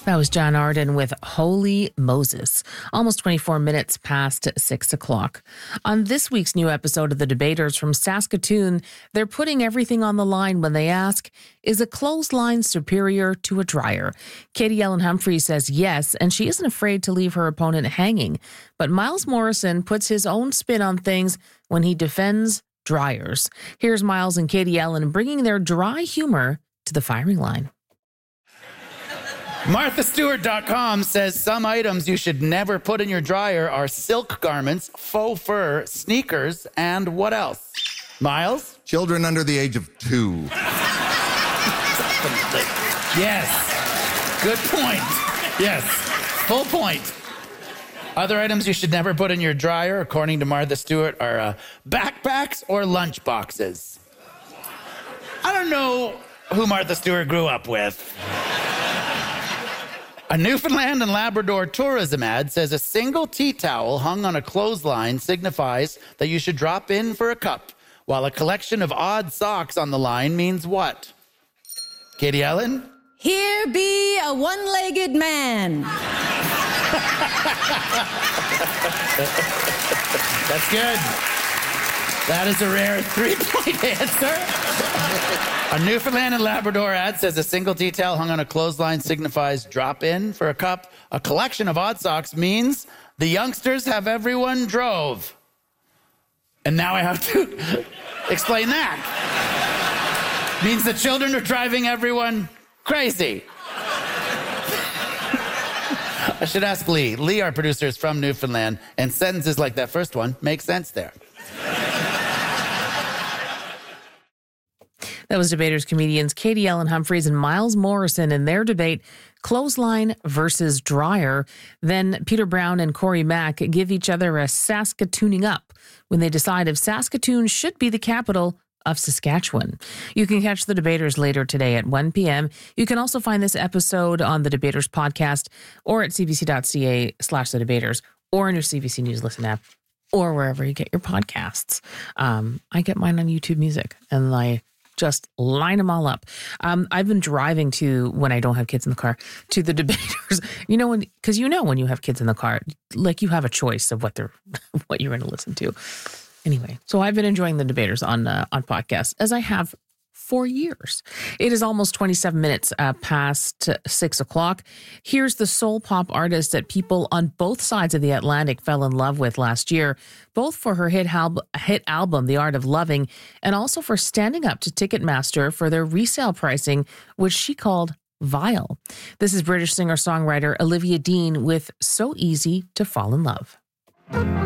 That was John Arden with Holy Moses, almost 24 minutes past 6 o'clock. On this week's new episode of The Debaters from Saskatoon, they're putting everything on the line when they ask, is a clothesline superior to a dryer? Katie Ellen Humphrey says yes, and she isn't afraid to leave her opponent hanging. But Miles Morrison puts his own spin on things when he defends dryers. Here's Miles and Katie Ellen bringing their dry humor to the firing line. MarthaStewart.com says some items you should never put in your dryer are silk garments, faux fur, sneakers, and what else? Miles? Children under the age of 2. Yes. Good point. Yes. Full point. Other items you should never put in your dryer, according to Martha Stewart, are backpacks or lunch boxes. I don't know who Martha Stewart grew up with. A Newfoundland and Labrador tourism ad says a single tea towel hung on a clothesline signifies that you should drop in for a cup, while a collection of odd socks on the line means what? Katie Ellen? Here be a one-legged man. That's good. That is a rare 3-point answer. A Newfoundland and Labrador ad says a single tea towel hung on a clothesline signifies drop in for a cup. A collection of odd socks means the youngsters have everyone drove. And now I have to explain that. Means the children are driving everyone crazy. I should ask Lee. Lee, our producer, is from Newfoundland, and sentences like that first one make sense there. That was Debaters comedians Katie Ellen Humphreys and Miles Morrison in their debate, clothesline versus dryer. Then Peter Brown and Corey Mack give each other a Saskatooning up when they decide if Saskatoon should be the capital of Saskatchewan. You can catch the Debaters later today at 1 p.m. You can also find this episode on the Debaters podcast or at cbc.ca/the Debaters or in your CBC News Listen app or wherever you get your podcasts. I get mine on YouTube Music and I just line them all up. I've been driving to, when I don't have kids in the car, to the Debaters. Because when you have kids in the car, like you have a choice of what you're going to listen to. Anyway, so I've been enjoying the Debaters on podcasts, as I have for years. It is almost 27 minutes past 6 o'clock. Here's the soul pop artist that people on both sides of the Atlantic fell in love with last year, both for her hit album, The Art of Loving, and also for standing up to Ticketmaster for their resale pricing, which she called vile. This is British singer-songwriter Olivia Dean with So Easy to Fall in Love.